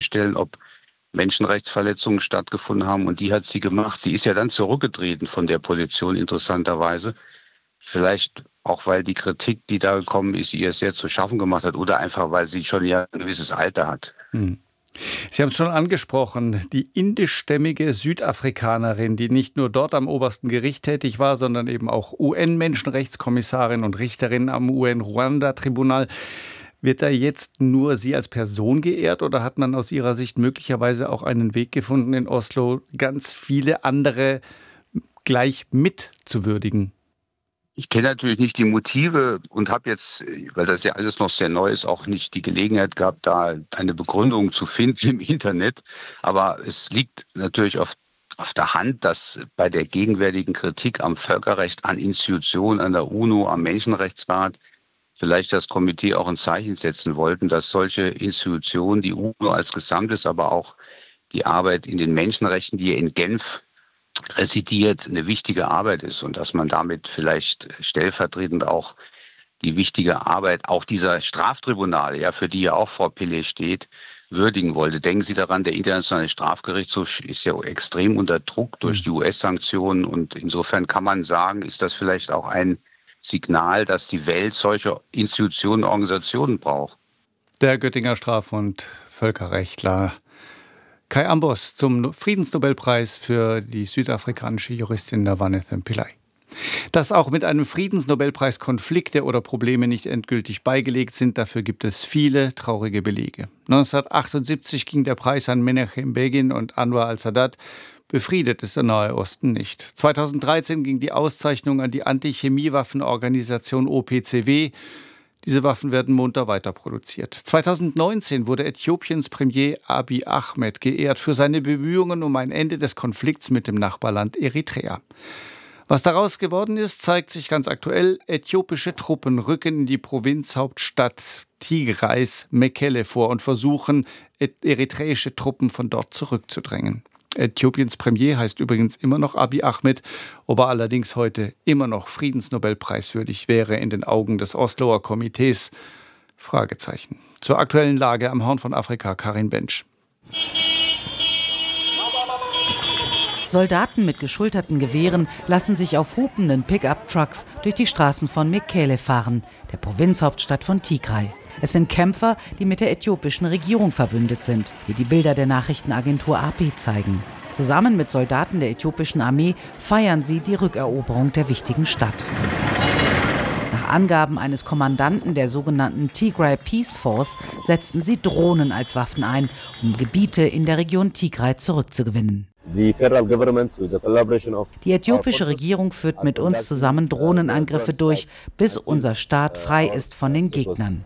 festzustellen, ob Menschenrechtsverletzungen stattgefunden haben. Und die hat sie gemacht. Sie ist ja dann zurückgetreten von der Position, interessanterweise. Vielleicht auch, weil die Kritik, die da gekommen ist, ihr sehr zu schaffen gemacht hat oder einfach, weil sie schon ja ein gewisses Alter hat. Sie haben es schon angesprochen, die indischstämmige Südafrikanerin, die nicht nur dort am obersten Gericht tätig war, sondern eben auch UN-Menschenrechtskommissarin und Richterin am UN-Ruanda-Tribunal. Wird da jetzt nur sie als Person geehrt oder hat man aus Ihrer Sicht möglicherweise auch einen Weg gefunden, in Oslo ganz viele andere gleich mit zu würdigen? Ich kenne natürlich nicht die Motive und habe jetzt, weil das ja alles noch sehr neu ist, auch nicht die Gelegenheit gehabt, da eine Begründung zu finden im Internet. Aber es liegt natürlich auf der Hand, dass bei der gegenwärtigen Kritik am Völkerrecht, an Institutionen, an der UNO, am Menschenrechtsrat, vielleicht das Komitee auch ein Zeichen setzen wollten, dass solche Institutionen, die UNO als Gesamtes, aber auch die Arbeit in den Menschenrechten, die in Genf residiert, eine wichtige Arbeit ist und dass man damit vielleicht stellvertretend auch die wichtige Arbeit auch dieser Straftribunale, ja, für die ja auch Frau Pillay steht, würdigen wollte. Denken Sie daran, der Internationale Strafgerichtshof ist ja extrem unter Druck durch die US-Sanktionen und insofern kann man sagen, ist das vielleicht auch ein Signal, dass die Welt solche Institutionen, Organisationen braucht. Der Göttinger Straf- und Völkerrechtler Kai Ambos zum Friedensnobelpreis für die südafrikanische Juristin Navanetha Pillay. Dass auch mit einem Friedensnobelpreis Konflikte oder Probleme nicht endgültig beigelegt sind, dafür gibt es viele traurige Belege. 1978 ging der Preis an Menachem Begin und Anwar al-Sadat. Befriedet ist der Nahe Osten nicht. 2013 ging die Auszeichnung an die Antichemiewaffenorganisation OPCW. Diese Waffen werden munter weiter produziert. 2019 wurde Äthiopiens Premier Abiy Ahmed geehrt für seine Bemühungen um ein Ende des Konflikts mit dem Nachbarland Eritrea. Was daraus geworden ist, zeigt sich ganz aktuell. Äthiopische Truppen rücken in die Provinzhauptstadt Tigrais Mekelle vor und versuchen, eritreische Truppen von dort zurückzudrängen. Äthiopiens Premier heißt übrigens immer noch Abiy Ahmed, ob er allerdings heute immer noch Friedensnobelpreiswürdig wäre in den Augen des Osloer Komitees. Fragezeichen. Zur aktuellen Lage am Horn von Afrika, Karin Bensch. Soldaten mit geschulterten Gewehren lassen sich auf hupenden Pickup-Trucks durch die Straßen von Mekelle fahren, der Provinzhauptstadt von Tigray. Es sind Kämpfer, die mit der äthiopischen Regierung verbündet sind, wie die Bilder der Nachrichtenagentur AP zeigen. Zusammen mit Soldaten der äthiopischen Armee feiern sie die Rückeroberung der wichtigen Stadt. Nach Angaben eines Kommandanten der sogenannten Tigray Peace Force setzten sie Drohnen als Waffen ein, um Gebiete in der Region Tigray zurückzugewinnen. Die äthiopische Regierung führt mit uns zusammen Drohnenangriffe durch, bis unser Staat frei ist von den Gegnern.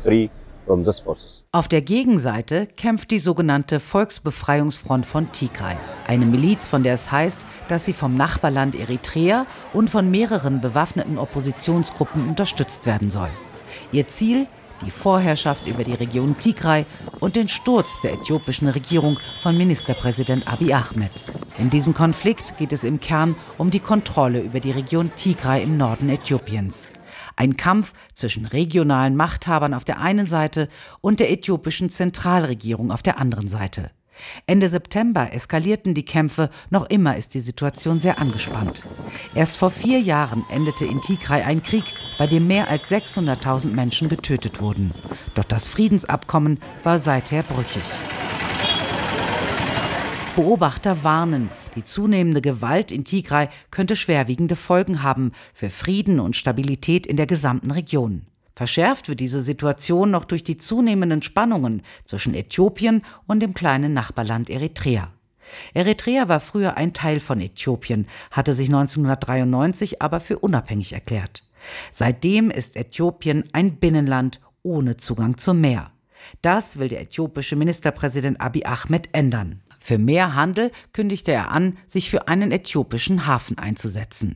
Auf der Gegenseite kämpft die sogenannte Volksbefreiungsfront von Tigray. Eine Miliz, von der es heißt, dass sie vom Nachbarland Eritrea und von mehreren bewaffneten Oppositionsgruppen unterstützt werden soll. Ihr Ziel: die Vorherrschaft über die Region Tigray und den Sturz der äthiopischen Regierung von Ministerpräsident Abiy Ahmed. In diesem Konflikt geht es im Kern um die Kontrolle über die Region Tigray im Norden Äthiopiens. Ein Kampf zwischen regionalen Machthabern auf der einen Seite und der äthiopischen Zentralregierung auf der anderen Seite. Ende September eskalierten die Kämpfe, noch immer ist die Situation sehr angespannt. Erst vor 4 Jahren endete in Tigray ein Krieg, bei dem mehr als 600.000 Menschen getötet wurden. Doch das Friedensabkommen war seither brüchig. Beobachter warnen, die zunehmende Gewalt in Tigray könnte schwerwiegende Folgen haben für Frieden und Stabilität in der gesamten Region. Verschärft wird diese Situation noch durch die zunehmenden Spannungen zwischen Äthiopien und dem kleinen Nachbarland Eritrea. Eritrea war früher ein Teil von Äthiopien, hatte sich 1993 aber für unabhängig erklärt. Seitdem ist Äthiopien ein Binnenland ohne Zugang zum Meer. Das will der äthiopische Ministerpräsident Abiy Ahmed ändern. Für mehr Handel kündigte er an, sich für einen äthiopischen Hafen einzusetzen.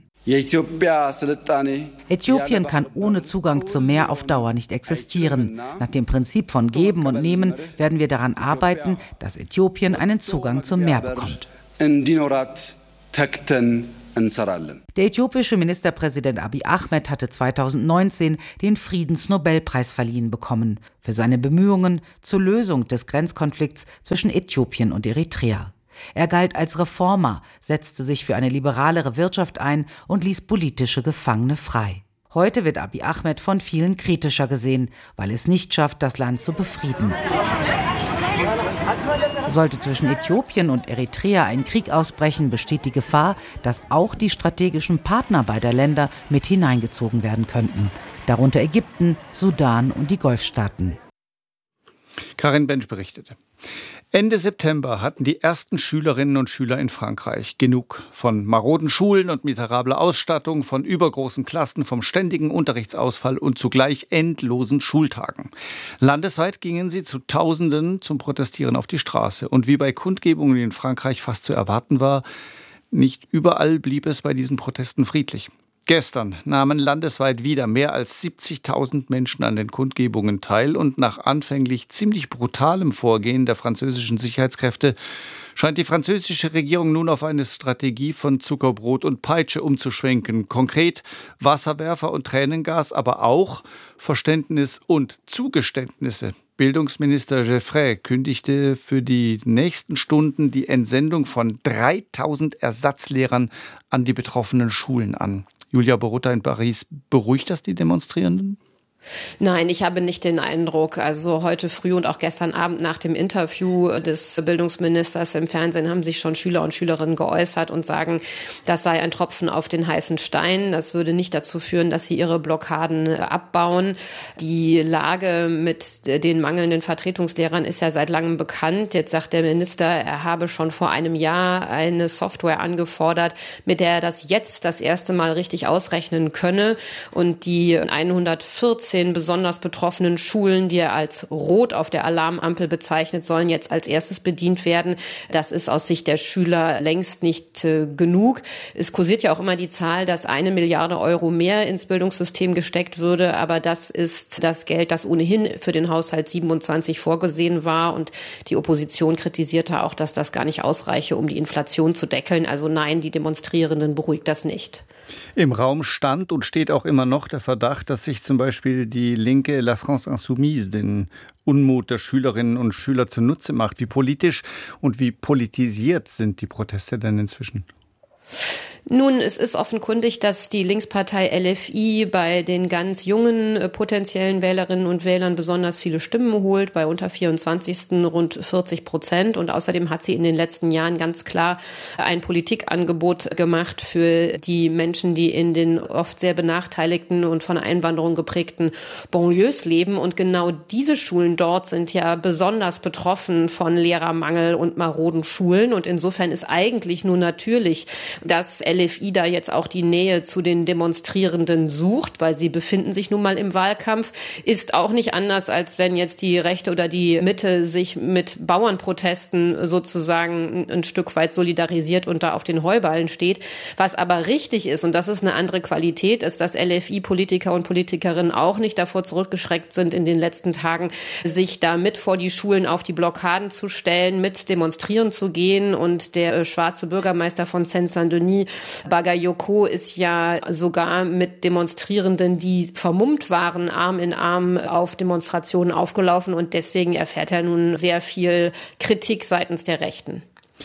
Äthiopien kann ohne Zugang zum Meer auf Dauer nicht existieren. Nach dem Prinzip von Geben und Nehmen werden wir daran arbeiten, dass Äthiopien einen Zugang zum Meer bekommt. Der äthiopische Ministerpräsident Abiy Ahmed hatte 2019 den Friedensnobelpreis verliehen bekommen für seine Bemühungen zur Lösung des Grenzkonflikts zwischen Äthiopien und Eritrea. Er galt als Reformer, setzte sich für eine liberalere Wirtschaft ein und ließ politische Gefangene frei. Heute wird Abiy Ahmed von vielen kritischer gesehen, weil es nicht schafft, das Land zu befrieden. Sollte zwischen Äthiopien und Eritrea ein Krieg ausbrechen, besteht die Gefahr, dass auch die strategischen Partner beider Länder mit hineingezogen werden könnten. Darunter Ägypten, Sudan und die Golfstaaten. Karin Bensch berichtete. Ende September hatten die ersten Schülerinnen und Schüler in Frankreich genug von maroden Schulen und miserabler Ausstattung, von übergroßen Klassen, vom ständigen Unterrichtsausfall und zugleich endlosen Schultagen. Landesweit gingen sie zu Tausenden zum Protestieren auf die Straße. Und wie bei Kundgebungen in Frankreich fast zu erwarten war, nicht überall blieb es bei diesen Protesten friedlich. Gestern nahmen landesweit wieder mehr als 70.000 Menschen an den Kundgebungen teil und nach anfänglich ziemlich brutalem Vorgehen der französischen Sicherheitskräfte scheint die französische Regierung nun auf eine Strategie von Zuckerbrot und Peitsche umzuschwenken. Konkret Wasserwerfer und Tränengas, aber auch Verständnis und Zugeständnisse. Bildungsminister Geoffroy kündigte für die nächsten Stunden die Entsendung von 3.000 Ersatzlehrern an die betroffenen Schulen an. Julia Borutta in Paris, beruhigt das die Demonstrierenden? Nein, ich habe nicht den Eindruck. Also heute früh und auch gestern Abend nach dem Interview des Bildungsministers im Fernsehen haben sich schon Schüler und Schülerinnen geäußert und sagen, das sei ein Tropfen auf den heißen Stein. Das würde nicht dazu führen, dass sie ihre Blockaden abbauen. Die Lage mit den mangelnden Vertretungslehrern ist ja seit langem bekannt. Jetzt sagt der Minister, er habe schon vor einem Jahr eine Software angefordert, mit der er das jetzt das erste Mal richtig ausrechnen könne. Und die 114 besonders betroffenen Schulen, die er als rot auf der Alarmampel bezeichnet, sollen jetzt als erstes bedient werden. Das ist aus Sicht der Schüler längst nicht genug. Es kursiert ja auch immer die Zahl, dass 1 Milliarde Euro mehr ins Bildungssystem gesteckt würde. Aber das ist das Geld, das ohnehin für den Haushalt 27 vorgesehen war. Und die Opposition kritisierte auch, dass das gar nicht ausreiche, um die Inflation zu deckeln. Also nein, die Demonstrierenden beruhigt das nicht. Im Raum stand und steht auch immer noch der Verdacht, dass sich zum Beispiel die linke La France Insoumise den Unmut der Schülerinnen und Schüler zunutze macht. Wie politisch und wie politisiert sind die Proteste denn inzwischen? Nun, es ist offenkundig, dass die Linkspartei LFI bei den ganz jungen potenziellen Wählerinnen und Wählern besonders viele Stimmen holt, bei unter 24. rund 40%. Und außerdem hat sie in den letzten Jahren ganz klar ein Politikangebot gemacht für die Menschen, die in den oft sehr benachteiligten und von Einwanderung geprägten Banlieues leben. Und genau diese Schulen dort sind ja besonders betroffen von Lehrermangel und maroden Schulen. Und insofern ist eigentlich nur natürlich, dass LFI da jetzt auch die Nähe zu den Demonstrierenden sucht, weil sie befinden sich nun mal im Wahlkampf, ist auch nicht anders, als wenn jetzt die Rechte oder die Mitte sich mit Bauernprotesten sozusagen ein Stück weit solidarisiert und da auf den Heuballen steht. Was aber richtig ist, und das ist eine andere Qualität, ist, dass LFI-Politiker und Politikerinnen auch nicht davor zurückgeschreckt sind, in den letzten Tagen sich da mit vor die Schulen auf die Blockaden zu stellen, mit demonstrieren zu gehen. Und der schwarze Bürgermeister von Seine-Saint-Denis, Bagayoko, ist ja sogar mit Demonstrierenden, die vermummt waren, Arm in Arm auf Demonstrationen aufgelaufen. Und deswegen erfährt er nun sehr viel Kritik seitens der Rechten.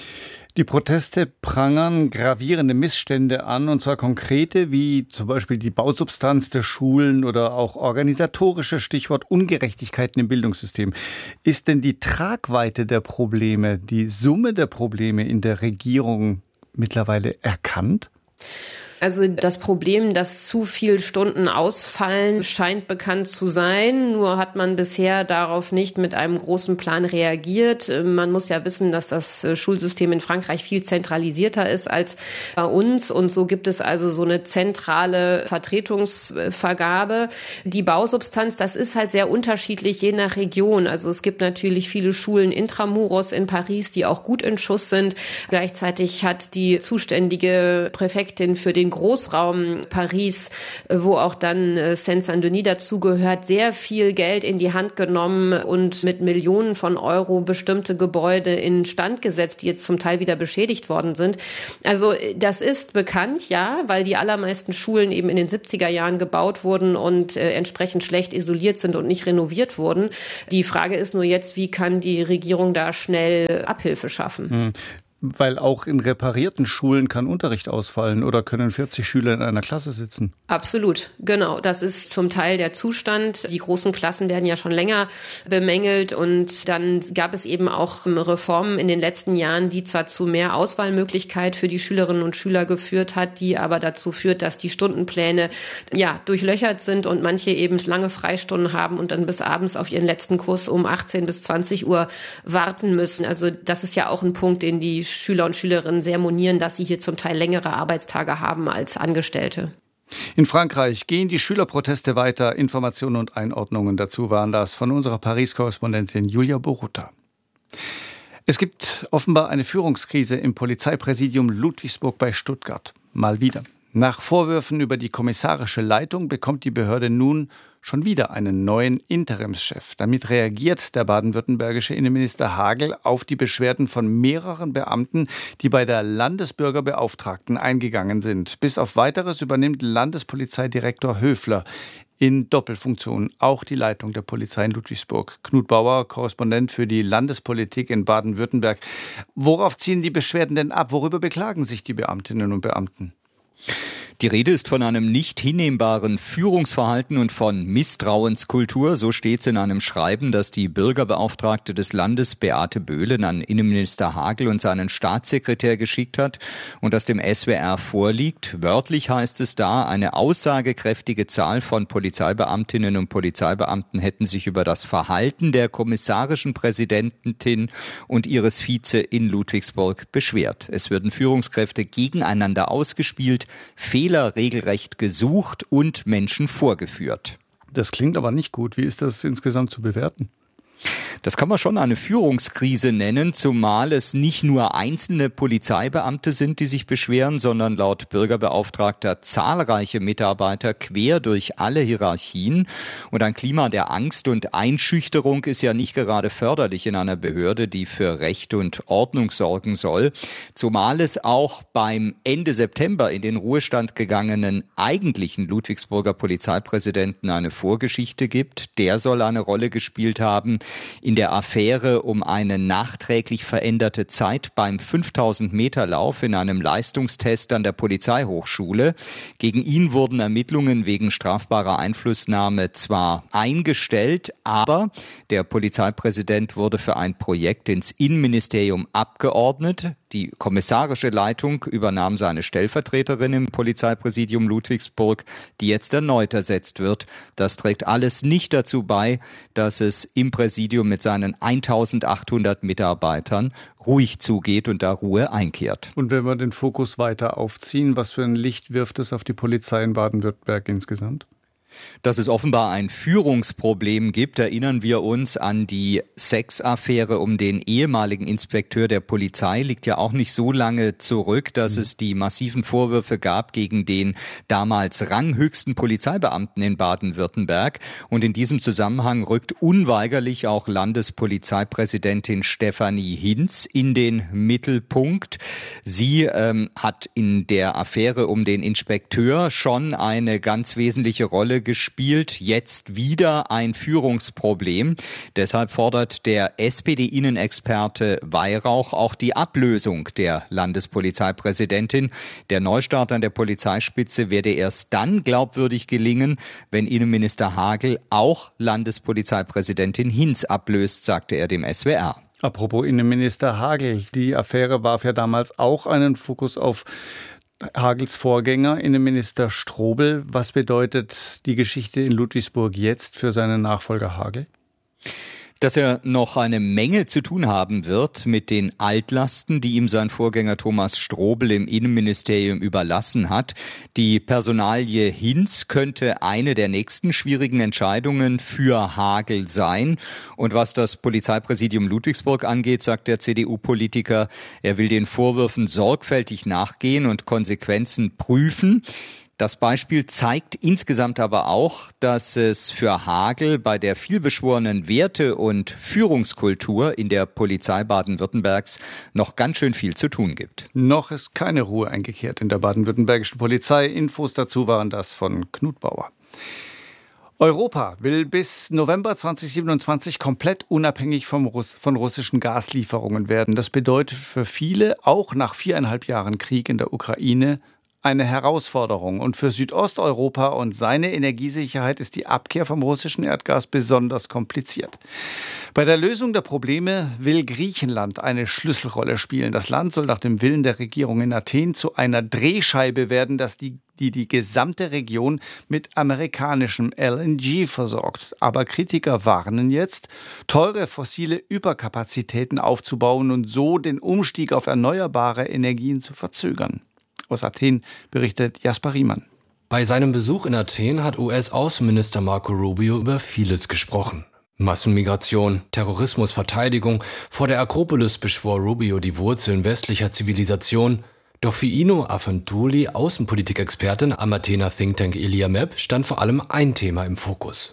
Die Proteste prangern gravierende Missstände an, und zwar konkrete, wie zum Beispiel die Bausubstanz der Schulen oder auch organisatorische, Stichwort Ungerechtigkeiten im Bildungssystem. Ist denn die Tragweite der Probleme, die Summe der Probleme in der Regierung mittlerweile erkannt? Also das Problem, dass zu viele Stunden ausfallen, scheint bekannt zu sein. Nur hat man bisher darauf nicht mit einem großen Plan reagiert. Man muss ja wissen, dass das Schulsystem in Frankreich viel zentralisierter ist als bei uns. Und so gibt es also so eine zentrale Vertretungsvergabe. Die Bausubstanz, das ist halt sehr unterschiedlich je nach Region. Also es gibt natürlich viele Schulen intramuros in Paris, die auch gut in Schuss sind. Gleichzeitig hat die zuständige Präfektin für den den Großraum Paris, wo auch dann Seine-Saint-Denis dazugehört, sehr viel Geld in die Hand genommen und mit Millionen von Euro bestimmte Gebäude instand gesetzt, die jetzt zum Teil wieder beschädigt worden sind. Also das ist bekannt, ja, weil die allermeisten Schulen eben in den 70er Jahren gebaut wurden und entsprechend schlecht isoliert sind und nicht renoviert wurden. Die Frage ist nur jetzt, wie kann die Regierung da schnell Abhilfe schaffen? Weil auch in reparierten Schulen kann Unterricht ausfallen oder können 40 Schüler in einer Klasse sitzen. Absolut, genau. Das ist zum Teil der Zustand. Die großen Klassen werden ja schon länger bemängelt und dann gab es eben auch Reformen in den letzten Jahren, die zwar zu mehr Auswahlmöglichkeit für die Schülerinnen und Schüler geführt hat, die aber dazu führt, dass die Stundenpläne durchlöchert sind und manche eben lange Freistunden haben und dann bis abends auf ihren letzten Kurs um 18 bis 20 Uhr warten müssen. Also das ist ja auch ein Punkt, den die Schüler und Schülerinnen sehr monieren, dass sie hier zum Teil längere Arbeitstage haben als Angestellte. In Frankreich gehen die Schülerproteste weiter. Informationen und Einordnungen dazu waren das von unserer Paris-Korrespondentin Julia Boruta. Es gibt offenbar eine Führungskrise im Polizeipräsidium Ludwigsburg bei Stuttgart. Mal wieder. Nach Vorwürfen über die kommissarische Leitung bekommt die Behörde nun schon wieder einen neuen Interimschef. Damit reagiert der baden-württembergische Innenminister Hagel auf die Beschwerden von mehreren Beamten, die bei der Landesbürgerbeauftragten eingegangen sind. Bis auf Weiteres übernimmt Landespolizeidirektor Höfler in Doppelfunktion auch die Leitung der Polizei in Ludwigsburg. Knut Bauer, Korrespondent für die Landespolitik in Baden-Württemberg. Worauf ziehen die Beschwerden denn ab? Worüber beklagen sich die Beamtinnen und Beamten? Die Rede ist von einem nicht hinnehmbaren Führungsverhalten und von Misstrauenskultur. So steht es in einem Schreiben, das die Bürgerbeauftragte des Landes Beate Böhlen an Innenminister Hagel und seinen Staatssekretär geschickt hat und das dem SWR vorliegt. Wörtlich heißt es da, eine aussagekräftige Zahl von Polizeibeamtinnen und Polizeibeamten hätten sich über das Verhalten der kommissarischen Präsidentin und ihres Vize in Ludwigsburg beschwert. Es würden Führungskräfte gegeneinander ausgespielt, Fehler regelrecht gesucht und Menschen vorgeführt. Das klingt aber nicht gut. Wie ist das insgesamt zu bewerten? Das kann man schon eine Führungskrise nennen, zumal es nicht nur einzelne Polizeibeamte sind, die sich beschweren, sondern laut Bürgerbeauftragter zahlreiche Mitarbeiter quer durch alle Hierarchien. Und ein Klima der Angst und Einschüchterung ist ja nicht gerade förderlich in einer Behörde, die für Recht und Ordnung sorgen soll. Zumal es auch beim Ende September in den Ruhestand gegangenen eigentlichen Ludwigsburger Polizeipräsidenten eine Vorgeschichte gibt. Der soll eine Rolle gespielt haben in der Affäre um eine nachträglich veränderte Zeit beim 5000-Meter-Lauf in einem Leistungstest an der Polizeihochschule. Gegen ihn wurden Ermittlungen wegen strafbarer Einflussnahme zwar eingestellt, aber der Polizeipräsident wurde für ein Projekt ins Innenministerium abgeordnet. Die kommissarische Leitung übernahm seine Stellvertreterin im Polizeipräsidium Ludwigsburg, die jetzt erneut ersetzt wird. Das trägt alles nicht dazu bei, dass es im Präsidium mit seinen 1800 Mitarbeitern ruhig zugeht und da Ruhe einkehrt. Und wenn wir den Fokus weiter aufziehen, was für ein Licht wirft es auf die Polizei in Baden-Württemberg insgesamt? Dass es offenbar ein Führungsproblem gibt, erinnern wir uns an die Sexaffäre um den ehemaligen Inspekteur der Polizei. Liegt ja auch nicht so lange zurück, dass es die massiven Vorwürfe gab gegen den damals ranghöchsten Polizeibeamten in Baden-Württemberg. Und in diesem Zusammenhang rückt unweigerlich auch Landespolizeipräsidentin Stefanie Hinz in den Mittelpunkt. Sie hat in der Affäre um den Inspekteur schon eine ganz wesentliche Rolle gespielt, jetzt wieder ein Führungsproblem. Deshalb fordert der SPD-Innenexperte Weihrauch auch die Ablösung der Landespolizeipräsidentin. Der Neustart an der Polizeispitze werde erst dann glaubwürdig gelingen, wenn Innenminister Hagel auch Landespolizeipräsidentin Hinz ablöst, sagte er dem SWR. Apropos Innenminister Hagel, die Affäre warf ja damals auch einen Fokus auf Hagels Vorgänger, Innenminister Strobel. Was bedeutet die Geschichte in Ludwigsburg jetzt für seinen Nachfolger Hagel? Dass er noch eine Menge zu tun haben wird mit den Altlasten, die ihm sein Vorgänger Thomas Strobel im Innenministerium überlassen hat. Die Personalie Hinz könnte eine der nächsten schwierigen Entscheidungen für Hagel sein. Und was das Polizeipräsidium Ludwigsburg angeht, sagt der CDU-Politiker, er will den Vorwürfen sorgfältig nachgehen und Konsequenzen prüfen. Das Beispiel zeigt insgesamt aber auch, dass es für Hagel bei der vielbeschworenen Werte- und Führungskultur in der Polizei Baden-Württembergs noch ganz schön viel zu tun gibt. Noch ist keine Ruhe eingekehrt in der baden-württembergischen Polizei. Infos dazu waren das von Knut Bauer. Europa will bis November 2027 komplett unabhängig von russischen Gaslieferungen werden. Das bedeutet für viele, auch nach 4,5 Jahren Krieg in der Ukraine, eine Herausforderung. Und für Südosteuropa und seine Energiesicherheit ist die Abkehr vom russischen Erdgas besonders kompliziert. Bei der Lösung der Probleme will Griechenland eine Schlüsselrolle spielen. Das Land soll nach dem Willen der Regierung in Athen zu einer Drehscheibe werden, die gesamte Region mit amerikanischem LNG versorgt. Aber Kritiker warnen jetzt, teure fossile Überkapazitäten aufzubauen und so den Umstieg auf erneuerbare Energien zu verzögern. Aus Athen berichtet Jasper Riemann. Bei seinem Besuch in Athen hat US-Außenminister Marco Rubio über vieles gesprochen. Massenmigration, Terrorismus, Verteidigung. Vor der Akropolis beschwor Rubio die Wurzeln westlicher Zivilisation. Doch für Ino Afantouli, Außenpolitikexpertin am Athener Think Tank Iliamep, stand vor allem ein Thema im Fokus.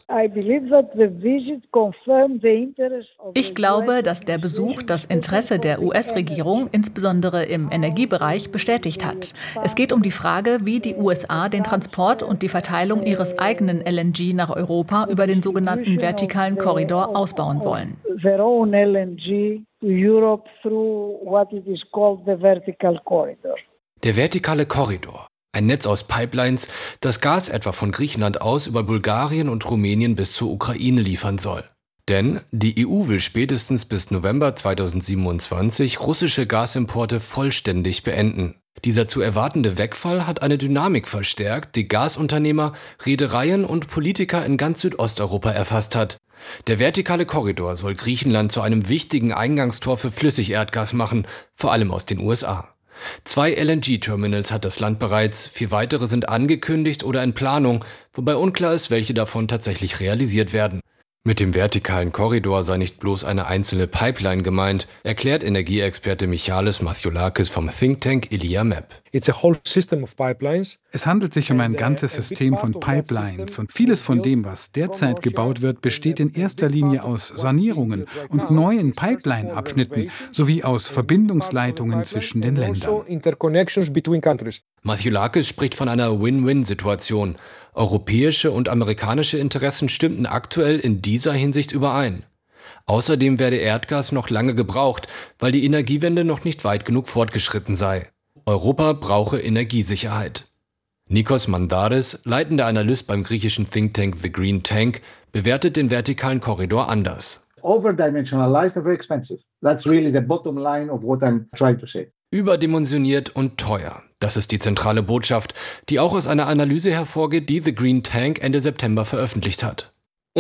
Ich glaube, dass der Besuch das Interesse der US-Regierung insbesondere im Energiebereich bestätigt hat. Es geht um die Frage, wie die USA den Transport und die Verteilung ihres eigenen LNG nach Europa über den sogenannten vertikalen Korridor ausbauen wollen. Der vertikale Korridor, ein Netz aus Pipelines, das Gas etwa von Griechenland aus über Bulgarien und Rumänien bis zur Ukraine liefern soll. Denn die EU will spätestens bis November 2027 russische Gasimporte vollständig beenden. Dieser zu erwartende Wegfall hat eine Dynamik verstärkt, die Gasunternehmer, Reedereien und Politiker in ganz Südosteuropa erfasst hat. Der vertikale Korridor soll Griechenland zu einem wichtigen Eingangstor für Flüssigerdgas machen, vor allem aus den USA. 2 LNG-Terminals hat das Land bereits, 4 weitere sind angekündigt oder in Planung, wobei unklar ist, welche davon tatsächlich realisiert werden. Mit dem vertikalen Korridor sei nicht bloß eine einzelne Pipeline gemeint, erklärt Energieexperte Michalis Mathiolakis vom Think Tank Iliamep. Es handelt sich um ein ganzes System von Pipelines und vieles von dem, was derzeit gebaut wird, besteht in erster Linie aus Sanierungen und neuen Pipeline-Abschnitten sowie aus Verbindungsleitungen zwischen den Ländern. Mathiolakis spricht von einer Win-Win-Situation. Europäische und amerikanische Interessen stimmten aktuell in dieser Hinsicht überein. Außerdem werde Erdgas noch lange gebraucht, weil die Energiewende noch nicht weit genug fortgeschritten sei. Europa brauche Energiesicherheit. Nikos Mandaris, leitender Analyst beim griechischen Think Tank The Green Tank, bewertet den vertikalen Korridor anders. Overdimensionalized and very expensive. That's really the bottom line of what I'm trying to say. Überdimensioniert und teuer. Das ist die zentrale Botschaft, die auch aus einer Analyse hervorgeht, die The Green Tank Ende September veröffentlicht hat.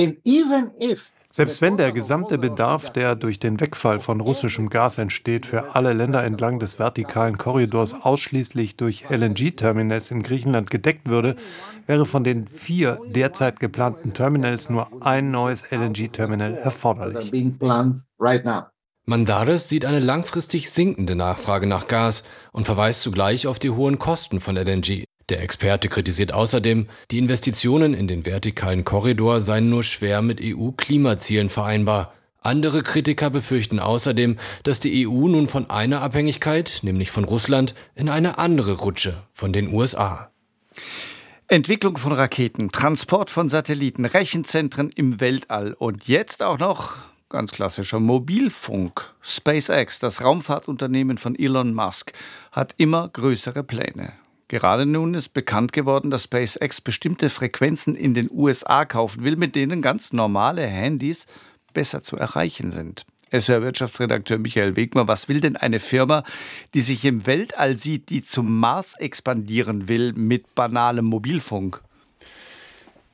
Selbst wenn der gesamte Bedarf, der durch den Wegfall von russischem Gas entsteht, für alle Länder entlang des vertikalen Korridors ausschließlich durch LNG-Terminals in Griechenland gedeckt würde, wäre von den 4 derzeit geplanten Terminals nur ein neues LNG-Terminal erforderlich. Mandaris sieht eine langfristig sinkende Nachfrage nach Gas und verweist zugleich auf die hohen Kosten von LNG. Der Experte kritisiert außerdem, die Investitionen in den vertikalen Korridor seien nur schwer mit EU-Klimazielen vereinbar. Andere Kritiker befürchten außerdem, dass die EU nun von einer Abhängigkeit, nämlich von Russland, in eine andere rutsche, von den USA. Entwicklung von Raketen, Transport von Satelliten, Rechenzentren im Weltall und jetzt auch noch ganz klassischer Mobilfunk. SpaceX, das Raumfahrtunternehmen von Elon Musk, hat immer größere Pläne. Gerade nun ist bekannt geworden, dass SpaceX bestimmte Frequenzen in den USA kaufen will, mit denen ganz normale Handys besser zu erreichen sind. SWR-Wirtschaftsredakteur Michael Wegmer, was will denn eine Firma, die sich im Weltall sieht, die zum Mars expandieren will mit banalem Mobilfunk?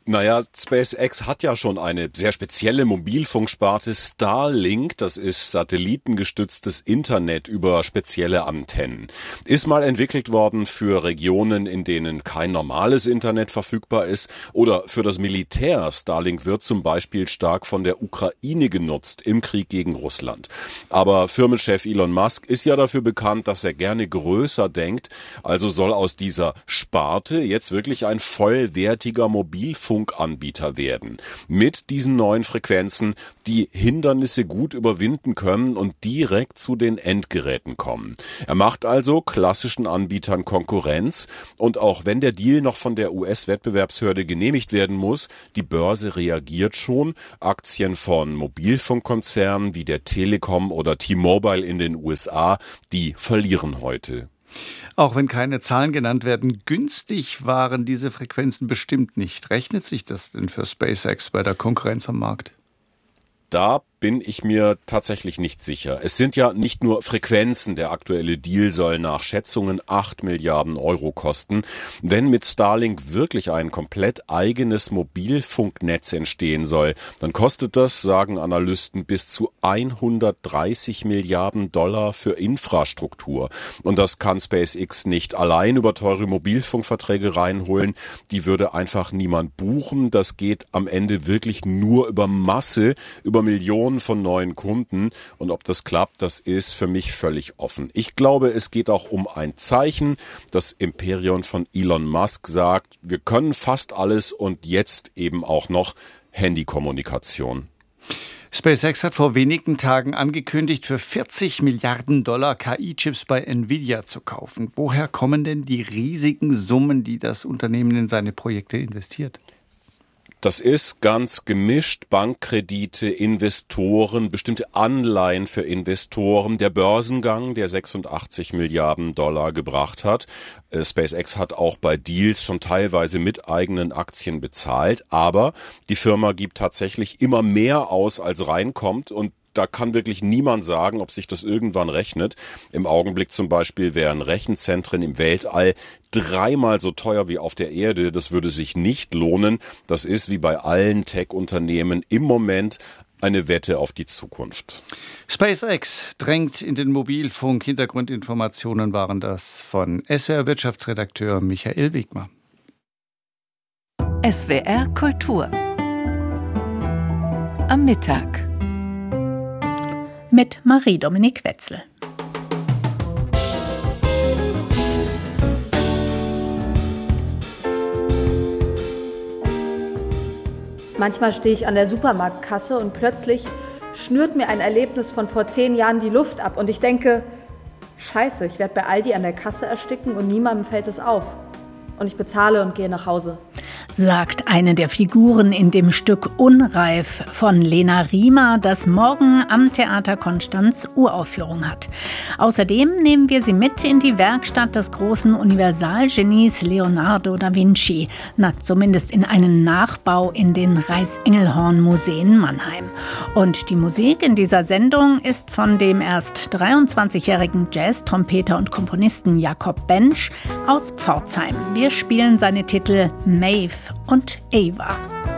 Naja, SpaceX hat ja schon eine sehr spezielle Mobilfunksparte Starlink. Das ist satellitengestütztes Internet über spezielle Antennen. Ist mal entwickelt worden für Regionen, in denen kein normales Internet verfügbar ist oder für das Militär. Starlink wird zum Beispiel stark von der Ukraine genutzt im Krieg gegen Russland. Aber Firmenchef Elon Musk ist ja dafür bekannt, dass er gerne größer denkt. Also soll aus dieser Sparte jetzt wirklich ein vollwertiger Mobilfunkanbieter werden. Mit diesen neuen Frequenzen, die Hindernisse gut überwinden können und direkt zu den Endgeräten kommen. Er macht also klassischen Anbietern Konkurrenz und auch wenn der Deal noch von der US-Wettbewerbsbehörde genehmigt werden muss, die Börse reagiert schon. Aktien von Mobilfunkkonzernen wie der Telekom oder T-Mobile in den USA, die verlieren heute. Auch wenn keine Zahlen genannt werden, günstig waren diese Frequenzen bestimmt nicht. Rechnet sich das denn für SpaceX bei der Konkurrenz am Markt? Da bin ich mir tatsächlich nicht sicher. Es sind ja nicht nur Frequenzen. Der aktuelle Deal soll nach Schätzungen 8 Milliarden Euro kosten. Wenn mit Starlink wirklich ein komplett eigenes Mobilfunknetz entstehen soll, dann kostet das, sagen Analysten, bis zu 130 Milliarden Dollar für Infrastruktur. Und das kann SpaceX nicht allein über teure Mobilfunkverträge reinholen. Die würde einfach niemand buchen. Das geht am Ende wirklich nur über Masse, über Millionen von neuen Kunden. Und ob das klappt, das ist für mich völlig offen. Ich glaube, es geht auch um ein Zeichen. Das Imperium von Elon Musk sagt, wir können fast alles und jetzt eben auch noch Handykommunikation. SpaceX hat vor wenigen Tagen angekündigt, für 40 Milliarden Dollar KI-Chips bei Nvidia zu kaufen. Woher kommen denn die riesigen Summen, die das Unternehmen in seine Projekte investiert? Das ist ganz gemischt. Bankkredite, Investoren, bestimmte Anleihen für Investoren, der Börsengang, der 86 Milliarden Dollar gebracht hat. SpaceX hat auch bei Deals schon teilweise mit eigenen Aktien bezahlt, aber die Firma gibt tatsächlich immer mehr aus, als reinkommt und da kann wirklich niemand sagen, ob sich das irgendwann rechnet. Im Augenblick zum Beispiel wären Rechenzentren im Weltall 3-mal so teuer wie auf der Erde. Das würde sich nicht lohnen. Das ist wie bei allen Tech-Unternehmen im Moment eine Wette auf die Zukunft. SpaceX drängt in den Mobilfunk. Hintergrundinformationen waren das von SWR-Wirtschaftsredakteur Michael Wegmer. SWR Kultur am Mittag mit Marie-Dominique Wetzel. Manchmal stehe ich an der Supermarktkasse und plötzlich schnürt mir ein Erlebnis von vor 10 Jahren die Luft ab und ich denke, Scheiße, ich werde bei Aldi an der Kasse ersticken und niemandem fällt es auf. Und ich bezahle und gehe nach Hause. Sagt eine der Figuren in dem Stück Unreif von Lena Riemer, das morgen am Theater Konstanz Uraufführung hat. Außerdem nehmen wir Sie mit in die Werkstatt des großen Universalgenies Leonardo da Vinci. Zumindest in einen Nachbau in den Reichs-Engelhorn-Museen Mannheim. Und die Musik in dieser Sendung ist von dem erst 23-jährigen Jazz-Trompeter und Komponisten Jakob Bensch aus Pforzheim. Wir spielen seine Titel Maeve und Ava.